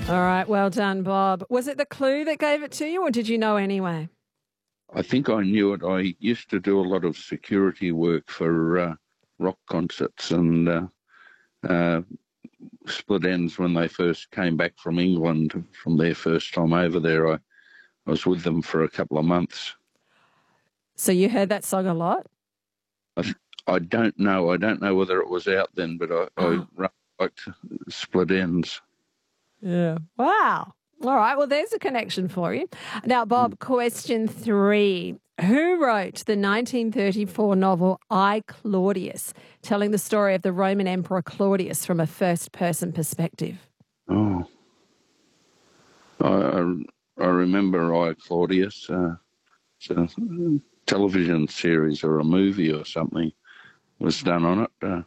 All right, well done, Bob. Was it the clue that gave it to you, or did you know anyway? I think I knew it. I used to do a lot of security work for rock concerts and Split Ends when they first came back from England from their first time over there. I was with them for a couple of months. So you heard that song a lot? I don't know. I don't know whether it was out then, but I liked Split Ends. Yeah. Wow. All right. Well, there's a connection for you. Now, Bob, question 3. Who wrote the 1934 novel I, Claudius, telling the story of the Roman Emperor Claudius from a first-person perspective? Oh, I remember I, Claudius. It's a television series or a movie or something was done on it.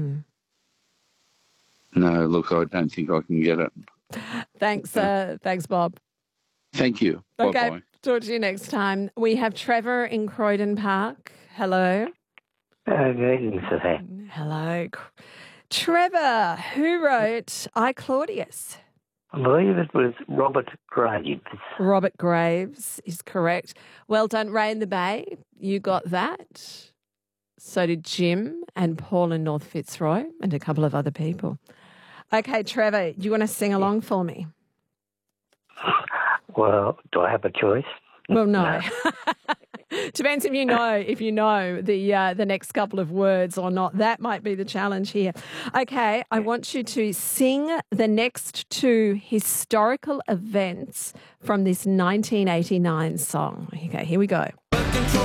No, look, I don't think I can get it. Thanks, Bob. Thank you. Okay, Bye-bye. talk to you next time. We have Trevor in Croydon Park. Hello. Good evening, Suzanne. Hello. Trevor, who wrote I, Claudius? I believe it was Robert Graves. Robert Graves is correct. Well done, Ray in the Bay. You got that. So did Jim and Paul in North Fitzroy and a couple of other people. Okay, Trevor, do you want to sing along for me? Well, do I have a choice? Well, no. Depends if you know the next couple of words or not. That might be the challenge here. Okay, I want you to sing the next 2 historical events from this 1989 song. Okay, here we go.